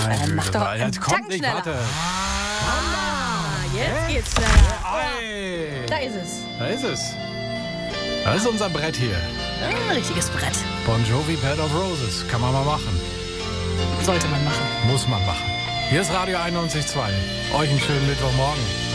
Mach doch Jetzt kommt nicht, schneller. warte. Jetzt geht's schneller. Ei. Da ist es. Da ist es. Das ist unser Brett hier. Ein richtiges Brett. Bon Jovi, Bed of Roses. Kann man mal machen. Sollte man machen. Muss man machen. Hier ist Radio 91.2. Euch einen schönen Mittwochmorgen.